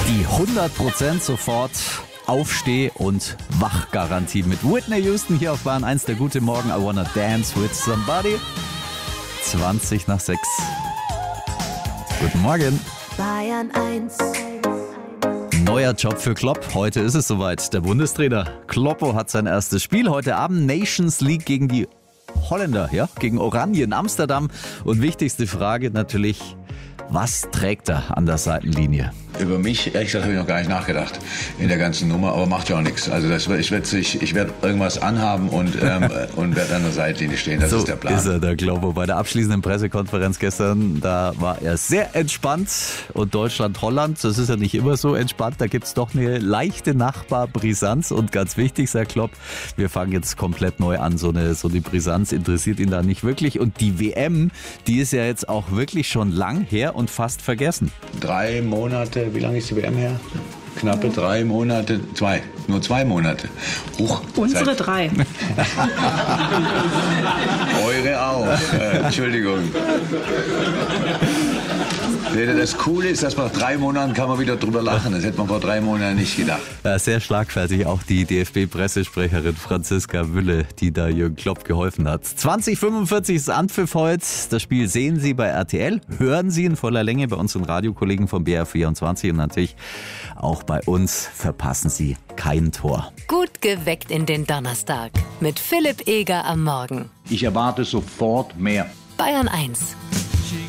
Die 100% sofort Aufsteh- und Wachgarantie mit Whitney Houston hier auf Bahn 1. Der gute Morgen. I wanna dance with somebody. 20 nach 6. Guten Morgen. Bayern 1. Neuer Job für Klopp. Heute ist es soweit. Der Bundestrainer Kloppo hat sein erstes Spiel. Heute Abend Nations League gegen die Holländer, ja, gegen Oranien Amsterdam. Und wichtigste Frage natürlich, was trägt er an der Seitenlinie? Über mich, ehrlich gesagt, habe ich noch gar nicht nachgedacht in der ganzen Nummer, aber macht ja auch nichts. Also ich werde irgendwas anhaben und werde an der Seitlinie stehen. Das ist der Plan. So ist er, der Globo. Bei der abschließenden Pressekonferenz gestern, da war er sehr entspannt. Und Deutschland-Holland, das ist ja nicht immer so entspannt. Da gibt es doch eine leichte Nachbarbrisanz. Und ganz wichtig, sagt Klopp, wir fangen jetzt komplett neu an. So eine Brisanz interessiert ihn da nicht wirklich. Und die WM, die ist ja jetzt auch wirklich schon lang her und fast vergessen. 3 Monate, wie lange ist die WM her? Knappe 3 Monate, nur 2 Monate. Unsere 3. Eure auch, Entschuldigung. Das Coole ist, dass nach 3 Monaten kann man wieder drüber lachen. Das hätte man vor 3 Monaten nicht gedacht. Ja, sehr schlagfertig auch die DFB-Pressesprecherin Franziska Wülle, die da Jürgen Klopp geholfen hat. 20:45 ist Anpfiff heute. Das Spiel sehen Sie bei RTL, hören Sie in voller Länge bei unseren Radiokollegen vom BR24 und natürlich auch bei uns. Verpassen Sie kein Tor. Gut geweckt in den Donnerstag mit Philipp Eger am Morgen. Ich erwarte sofort mehr. Bayern 1.